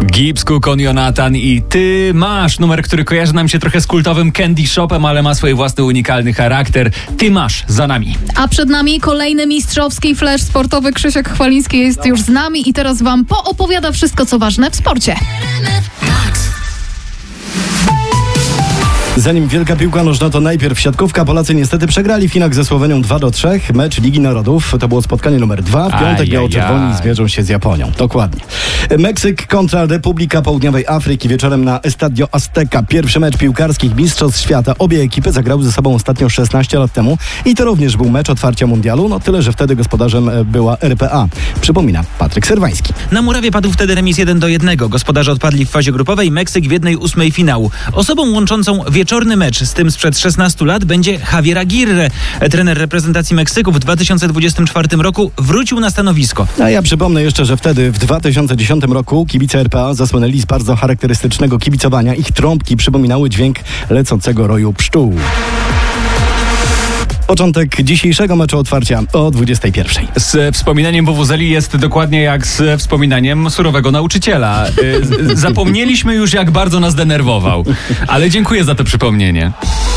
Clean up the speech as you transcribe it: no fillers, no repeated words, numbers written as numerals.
Gibbs, Cook, Jonathan i Ty masz. Numer, który kojarzy nam się trochę z kultowym Candy Shopem, ale ma swój własny unikalny charakter. Ty masz za nami. A przed nami kolejny mistrzowski flash sportowy. Krzysiek Chwaliński jest już z nami i teraz wam poopowiada wszystko, co ważne w sporcie. Zanim wielka piłka nożna, to najpierw siatkówka. Polacy niestety przegrali w Chinach ze Słowenią 2-3. Mecz Ligi Narodów to było spotkanie numer 2. W piątek biało-czerwoni zmierzą się z Japonią. Dokładnie. Meksyk kontra Republika Południowej Afryki wieczorem na Estadio Azteca. Pierwszy mecz piłkarskich mistrzostw świata. Obie ekipy zagrały ze sobą ostatnio 16 lat temu i to również był mecz otwarcia mundialu. No tyle, że wtedy gospodarzem była RPA. Przypomina Patryk Serwański. Na murawie padł wtedy remis 1-1. Gospodarze odpadli w fazie grupowej, Meksyk w 1/8 finału. Osobą łączącą wieczorny mecz z tym sprzed 16 lat będzie Javier Aguirre. Trener reprezentacji Meksyku w 2024 roku wrócił na stanowisko. A ja przypomnę jeszcze, że wtedy w 2010 roku kibice RPA zasłynęli z bardzo charakterystycznego kibicowania. Ich trąbki przypominały dźwięk lecącego roju pszczół. Początek dzisiejszego meczu otwarcia o 21. Z wspominaniem wuwuzeli jest dokładnie jak z wspominaniem surowego nauczyciela. Zapomnieliśmy już, jak bardzo nas denerwował. Ale dziękuję za to przypomnienie.